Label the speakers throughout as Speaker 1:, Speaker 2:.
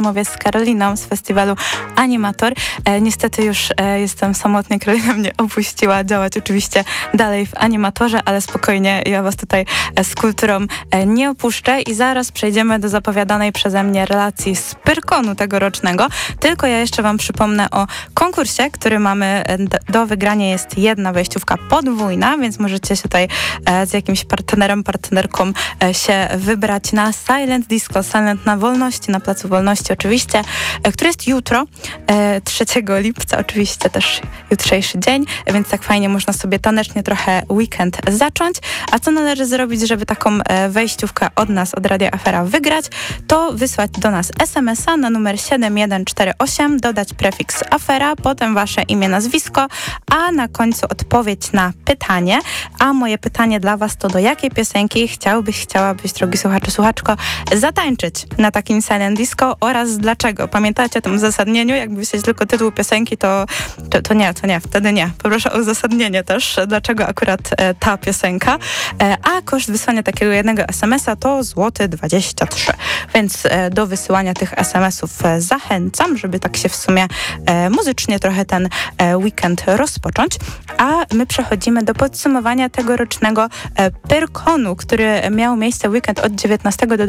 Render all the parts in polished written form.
Speaker 1: rozmowie z Karoliną z festiwalu Animator. Niestety już jestem samotnie, Karolina mnie opuściła, działać oczywiście dalej w Animatorze, ale spokojnie, ja was tutaj z kulturą nie opuszczę i zaraz przejdziemy do zapowiadanej przeze mnie relacji z Pyrkonu tegorocznego. Tylko ja jeszcze wam przypomnę o konkursie, który mamy do wygrania. Jest jedna wejściówka podwójna, więc możecie się tutaj z jakimś partnerką się wybrać na Silent Disco, Silent na Wolności, na Placu Wolności oczywiście, który jest jutro, 3 lipca, oczywiście też jutrzejszy dzień, więc tak fajnie można sobie tanecznie trochę weekend zacząć. A co należy zrobić, żeby taką wejściówkę od nas, od Radia Afera wygrać? To wysłać do nas SMS-a na numer 7148, dodać prefiks Afera, potem wasze imię, nazwisko, a na końcu odpowiedź na pytanie. A moje pytanie dla was to: do jakiej piosenki chciałabyś, drogi słuchaczu, słuchaczko, zatańczyć na takim Silent Disco oraz dlaczego? Pamiętacie o tym uzasadnieniu? Jakby wysłać tylko tytuł piosenki, to nie, wtedy nie. Poproszę o uzasadnienie też, dlaczego akurat ta piosenka. A koszt wysłania takiego jednego SMS-a to złoty 23. Więc do wysyłania tych SMS-ów zachęcam, żeby tak się w sumie muzycznie trochę ten weekend rozpocząć. A my przechodzimy do podsumowania tegorocznego Pyrkonu, który miał miejsce weekend od 19 do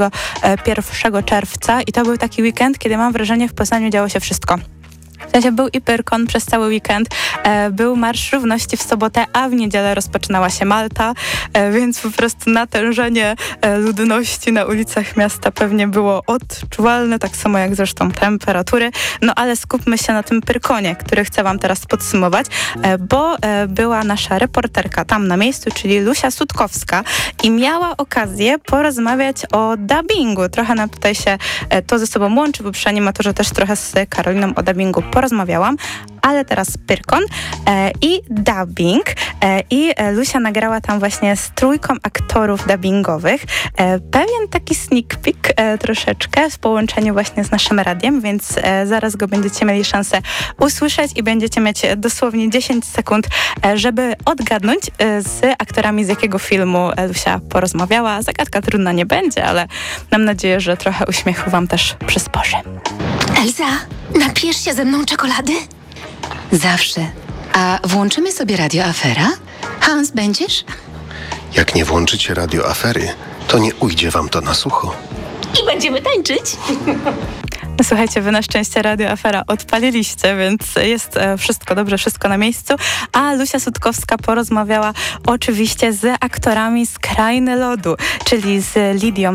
Speaker 1: 21 czerwca i to był taki weekend, kiedy mam wrażenie, w Poznaniu działo się wszystko. W sensie był i Pyrkon przez cały weekend, był Marsz Równości w sobotę, a w niedzielę rozpoczynała się Malta, więc po prostu natężenie ludności na ulicach miasta pewnie było odczuwalne, tak samo jak zresztą temperatury. No ale skupmy się na tym Pyrkonie, który chcę wam teraz podsumować, bo była nasza reporterka tam na miejscu, czyli Lucia Sutkowska i miała okazję porozmawiać o dubbingu. Trochę nam tutaj się to ze sobą łączy, bo przy Animatorze też trochę z Karoliną o dubbingu porozmawiałam, ale teraz Pyrkon i dubbing i Lucia nagrała tam właśnie z 3 aktorów dubbingowych pewien taki sneak peek troszeczkę w połączeniu właśnie z naszym radiem, więc zaraz go będziecie mieli szansę usłyszeć i będziecie mieć dosłownie 10 sekund, żeby odgadnąć z aktorami, z jakiego filmu Lucia porozmawiała. Zagadka trudna nie będzie, ale mam nadzieję, że trochę uśmiechu wam też przysporzy.
Speaker 2: Elza, napijesz się ze mną czekolady?
Speaker 3: Zawsze. A włączymy sobie Radio Afera? Hans, będziesz?
Speaker 4: Jak nie włączycie Radio Afery, to nie ujdzie wam to na sucho.
Speaker 2: I będziemy tańczyć.
Speaker 1: No słuchajcie, wy na szczęście Radio Afera odpaliliście, więc jest wszystko dobrze, wszystko na miejscu. A Lucia Sutkowska porozmawiała oczywiście z aktorami z Krainy Lodu, czyli z Lidią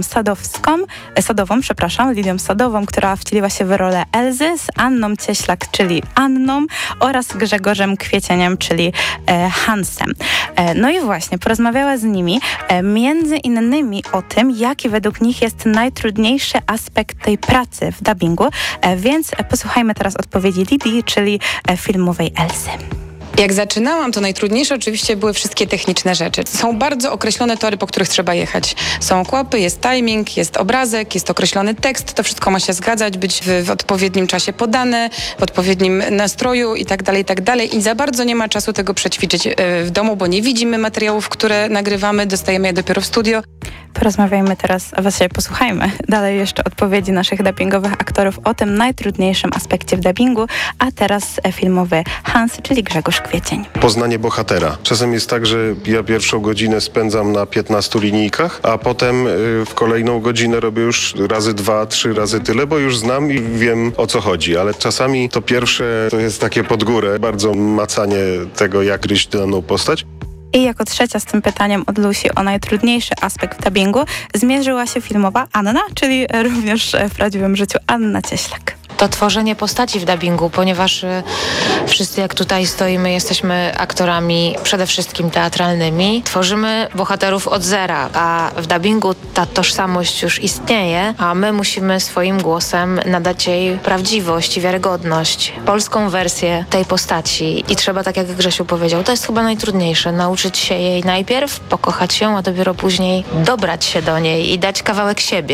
Speaker 1: Sadową, która wcieliła się w rolę Elzy, z Anną Cieślak, czyli Anną, oraz Grzegorzem Kwiecieniem, czyli Hansem. No i właśnie, porozmawiała z nimi między innymi o tym, jaki według nich jest najtrudniejszy aspekt tej pracy w dubbingu. Więc posłuchajmy teraz odpowiedzi Lidii, czyli filmowej Elzy.
Speaker 5: Jak zaczynałam, to najtrudniejsze oczywiście były wszystkie techniczne rzeczy. Są bardzo określone tory, po których trzeba jechać. Są okłapy, jest timing, jest obrazek, jest określony tekst. To wszystko ma się zgadzać, być w odpowiednim czasie podane, w odpowiednim nastroju i tak dalej. I za bardzo nie ma czasu tego przećwiczyć w domu, bo nie widzimy materiałów, które nagrywamy, dostajemy je dopiero w studio.
Speaker 1: Porozmawiajmy teraz, a właściwie posłuchajmy dalej jeszcze odpowiedzi naszych dubbingowych aktorów o tym najtrudniejszym aspekcie w dubbingu, a teraz filmowy Hans, czyli Grzegorz Kwiecień.
Speaker 4: Poznanie bohatera. Czasem jest tak, że ja pierwszą godzinę spędzam na 15 linijkach, a potem w kolejną godzinę robię już razy 2, 3 razy tyle, bo już znam i wiem, o co chodzi. Ale czasami to pierwsze to jest takie pod górę, bardzo macanie tego, jak gryźć daną postać.
Speaker 1: I jako trzecia z tym pytaniem od Lusi o najtrudniejszy aspekt w dubbingu zmierzyła się filmowa Anna, czyli również w prawdziwym życiu Anna Cieślak.
Speaker 6: To tworzenie postaci w dubbingu, ponieważ wszyscy jak tutaj stoimy jesteśmy aktorami przede wszystkim teatralnymi. Tworzymy bohaterów od zera, a w dubbingu ta tożsamość już istnieje, a my musimy swoim głosem nadać jej prawdziwość i wiarygodność. Polską wersję tej postaci i trzeba, tak jak Grzesiu powiedział, to jest chyba najtrudniejsze, nauczyć się jej najpierw, pokochać ją, a dopiero później dobrać się do niej i dać kawałek siebie.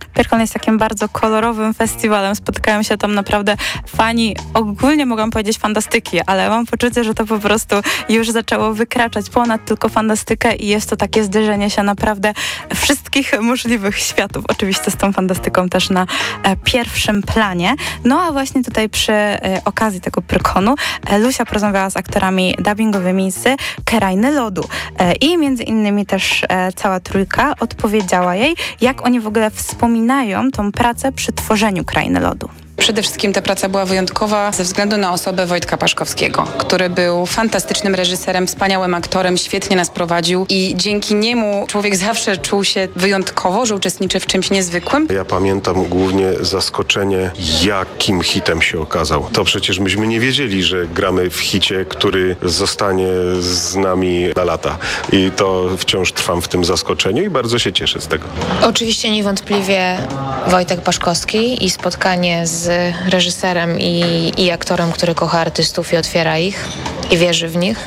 Speaker 1: Pyrkon jest takim bardzo kolorowym festiwalem. Spotykają się tam naprawdę fani, ogólnie mogłam powiedzieć fantastyki, ale mam poczucie, że to po prostu już zaczęło wykraczać ponad tylko fantastykę i jest to takie zderzenie się naprawdę wszystkich możliwych światów. Oczywiście z tą fantastyką też na pierwszym planie. No a właśnie tutaj przy okazji tego Pyrkonu Lucia porozmawiała z aktorami dubbingowymi z Krainy Lodu. I między innymi też cała trójka odpowiedziała jej, jak oni w ogóle wspominają tą pracę przy tworzeniu Krainy Lodu.
Speaker 5: Przede wszystkim ta praca była wyjątkowa ze względu na osobę Wojtka Paszkowskiego, który był fantastycznym reżyserem, wspaniałym aktorem, świetnie nas prowadził i dzięki niemu człowiek zawsze czuł się wyjątkowo, że uczestniczy w czymś niezwykłym.
Speaker 4: Ja pamiętam głównie zaskoczenie, jakim hitem się okazał. To przecież myśmy nie wiedzieli, że gramy w hicie, który zostanie z nami na lata. I to wciąż trwam w tym zaskoczeniu i bardzo się cieszę z tego.
Speaker 6: Oczywiście Wojtek Paszkowski i spotkanie z reżyserem i aktorem, który kocha artystów i otwiera ich i wierzy w nich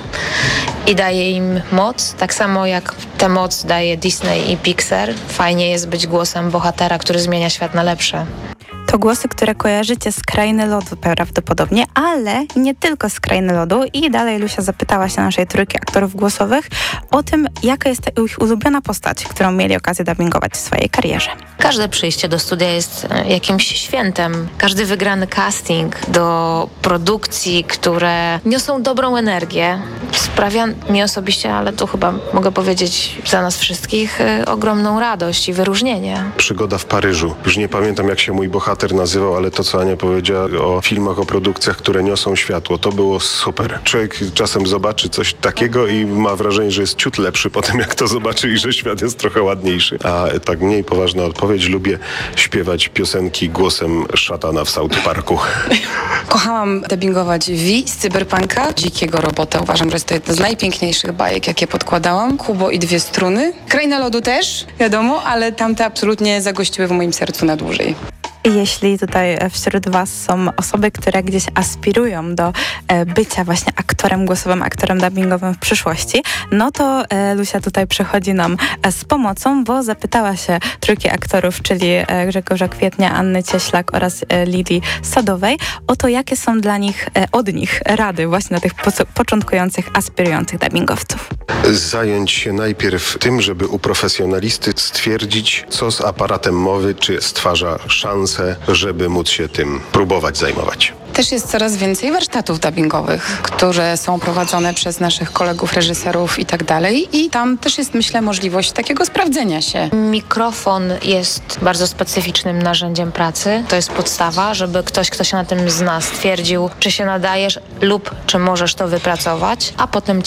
Speaker 6: i daje im moc, tak samo jak tę moc daje Disney i Pixar. Fajnie jest być głosem bohatera, który zmienia świat na lepsze.
Speaker 1: To głosy, które kojarzycie z Krainy Lodu prawdopodobnie, ale nie tylko z Krainy Lodu. I dalej Lucia zapytała się naszej trójki aktorów głosowych o tym, jaka jest ich ulubiona postać, którą mieli okazję dubbingować w swojej karierze.
Speaker 6: Każde przyjście do studia jest jakimś świętem. Każdy wygrany casting do produkcji, które niosą dobrą energię, sprawia mi osobiście, ale tu chyba mogę powiedzieć za nas wszystkich, ogromną radość i wyróżnienie.
Speaker 4: Przygoda w Paryżu. Już nie pamiętam, jak się mój bohater nazywał, ale to, co Ania powiedziała o filmach, o produkcjach, które niosą światło, to było super. Człowiek czasem zobaczy coś takiego i ma wrażenie, że jest ciut lepszy po tym, jak to zobaczy i że świat jest trochę ładniejszy. A tak mniej poważna odpowiedź, lubię śpiewać piosenki głosem szatana w South Parku.
Speaker 5: Kochałam dubbingować V z Cyberpunka, Dzikiego Robota. Uważam, że jest to jedna z najpiękniejszych bajek, jakie podkładałam. Kubo i dwie struny. Kraina Lodu też, wiadomo, ale tamte absolutnie zagościły w moim sercu na dłużej.
Speaker 1: Jeśli tutaj wśród Was są osoby, które gdzieś aspirują do bycia właśnie aktorem głosowym, aktorem dubbingowym w przyszłości, no to Lucia tutaj przychodzi nam z pomocą, bo zapytała się trójki aktorów, czyli Grzegorza Kwietnia, Anny Cieślak oraz Lidii Sadowej o to, jakie są od nich rady właśnie dla tych początkujących, aspirujących dubbingowców.
Speaker 4: Zająć się najpierw tym, żeby u profesjonalisty stwierdzić, co z aparatem mowy, czy stwarza szansę, żeby móc się tym próbować zajmować.
Speaker 5: Też jest coraz więcej warsztatów dubbingowych, które są prowadzone przez naszych kolegów, reżyserów i tak dalej. I tam też jest, myślę, możliwość takiego sprawdzenia się.
Speaker 6: Mikrofon jest bardzo specyficznym narzędziem pracy. To jest podstawa, żeby ktoś, kto się na tym zna, stwierdził, czy się nadajesz lub czy możesz to wypracować, a potem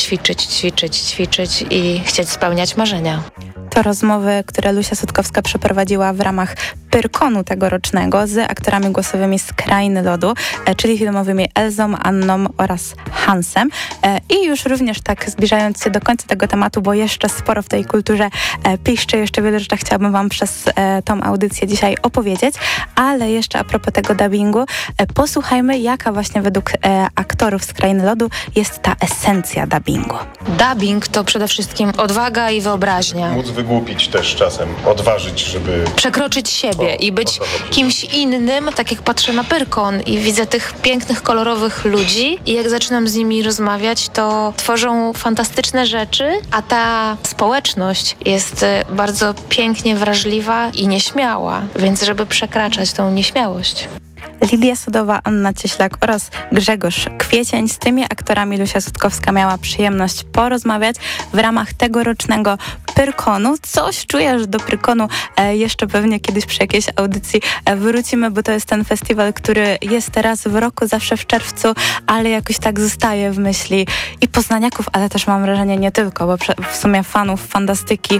Speaker 6: ćwiczyć i chcieć spełniać marzenia.
Speaker 1: To rozmowy, które Lucia Sutkowska przeprowadziła w ramach Pyrkonu tegorocznego z aktorami głosowymi z Krainy Lodu, czyli filmowymi Elzą, Anną oraz Hansem. I już również tak zbliżając się do końca tego tematu, bo jeszcze sporo w tej kulturze piszczy, jeszcze wiele rzeczy chciałabym Wam przez tą audycję dzisiaj opowiedzieć, ale jeszcze a propos tego dubbingu, posłuchajmy, jaka właśnie według aktorów z Krainy Lodu jest ta esencja dubbingu.
Speaker 6: Dubbing to przede wszystkim odwaga i wyobraźnia.
Speaker 4: Móc wygłupić też czasem, odważyć, żeby
Speaker 6: Przekroczyć siebie i być kimś innym, tak jak patrzę na Pyrkon i widzę tych pięknych, kolorowych ludzi i jak zaczynam z nimi rozmawiać, to tworzą fantastyczne rzeczy, a ta społeczność jest bardzo pięknie wrażliwa i nieśmiała, więc żeby przekraczać tą nieśmiałość.
Speaker 1: Lidia Sadowa, Anna Cieślak oraz Grzegorz Kwiecień. Z tymi aktorami Lucia Sutkowska miała przyjemność porozmawiać w ramach tegorocznego Pyrkonu. Coś czuję, że do Pyrkonu jeszcze pewnie kiedyś przy jakiejś audycji wrócimy, bo to jest ten festiwal, który jest raz w roku, zawsze w czerwcu, ale jakoś tak zostaje w myśli i poznaniaków, ale też mam wrażenie nie tylko, bo w sumie fanów fantastyki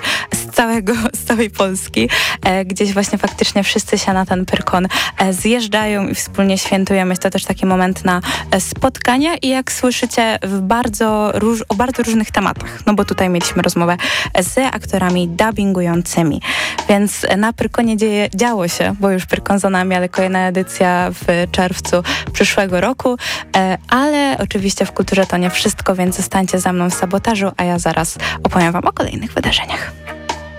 Speaker 1: z całej Polski. Gdzieś właśnie faktycznie wszyscy się na ten Pyrkon zjeżdżają i wspólnie świętujemy. Jest to też taki moment na spotkania i jak słyszycie o bardzo różnych tematach, no bo tutaj mieliśmy rozmowę z aktorami dubbingującymi, więc na Pyrkonie działo się, bo już Pyrkon za nami, ale kolejna edycja w czerwcu przyszłego roku, ale oczywiście w kulturze to nie wszystko, więc zostańcie ze mną w Sabotażu, a ja zaraz opowiem Wam o kolejnych wydarzeniach.